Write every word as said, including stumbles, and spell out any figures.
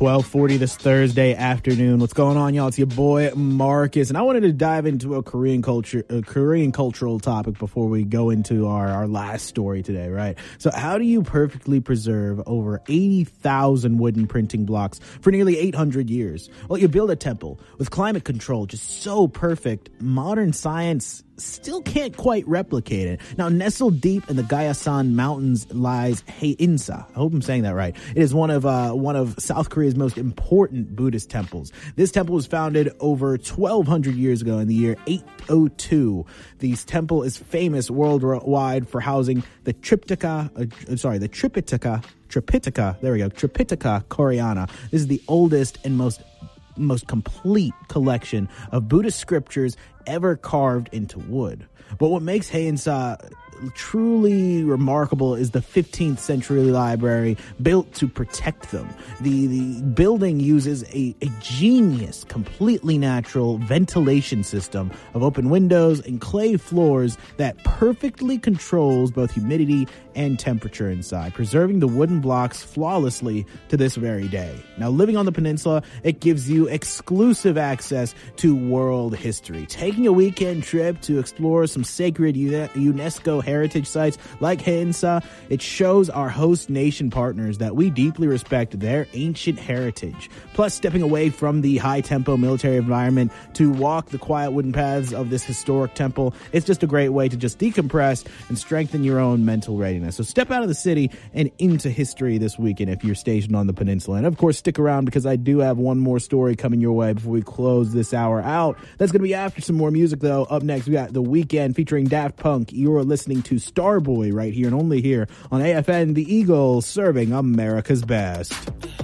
twelve forty this Thursday afternoon. What's going on, y'all? It's your boy Marcus, and I wanted to dive into a Korean culture, a Korean cultural topic before we go into our, our last story today, right? So how do you perfectly preserve over eighty thousand wooden printing blocks for nearly eight hundred years? Well, you build a temple with climate control just so perfect, modern science still can't quite replicate it. Now, nestled deep in the Gyeongsang Mountains lies Haeinsa. I hope I'm saying that right. It is one of uh, one of South Korea's most important Buddhist temples. This temple was founded over twelve hundred years ago in the year eight oh two. This temple is famous worldwide for housing the Tripitaka, uh, sorry, the Tripitaka, Tripitaka, there we go, Tripitaka Koreana. This is the oldest and most most complete collection of Buddhist scriptures ever carved into wood. But what makes Haeinsa truly remarkable is the fifteenth century library built to protect them. The the building uses a, a genius, completely natural ventilation system of open windows and clay floors that perfectly controls both humidity and temperature inside, preserving the wooden blocks flawlessly to this very day. Now, living on the peninsula, it gives you exclusive access to world history. Taking a weekend trip to explore some sacred UNESCO heritage sites like Haeinsa, it shows our host nation partners that we deeply respect their ancient heritage. Plus, stepping away from the high-tempo military environment to walk the quiet wooden paths of this historic temple, it's just a great way to just decompress and strengthen your own mental readiness. So step out of the city and into history this weekend if you're stationed on the peninsula. And of course, stick around because I do have one more story coming your way before we close this hour out. That's going to be after some more music, though. Up next, we got The Weeknd featuring Daft Punk. You're listening to Starboy right here and only here on A F N, the Eagle, serving America's best.